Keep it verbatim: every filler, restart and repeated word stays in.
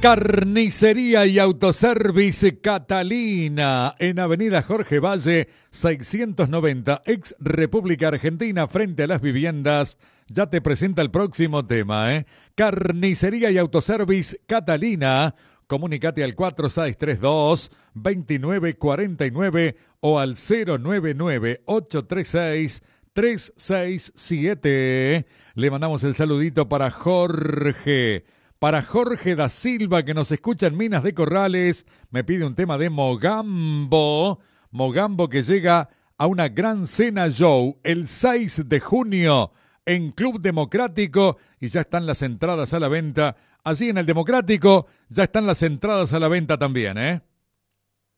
Carnicería y Autoservice Catalina, en Avenida Jorge Valle, seiscientos noventa, ex República Argentina, frente a las viviendas. Ya te presenta el próximo tema, ¿eh? Carnicería y Autoservice Catalina. Comunicate al cuatro seis tres dos, dos nueve cuatro nueve o al cero nueve nueve, ocho tres seis, tres seis siete. Le mandamos el saludito para Jorge. Para Jorge da Silva, que nos escucha en Minas de Corrales, me pide un tema de Mogambo. Mogambo, que llega a una gran cena show el seis de junio en Club Democrático, y ya están las entradas a la venta. Allí en el Democrático ya están las entradas a la venta también, ¿eh?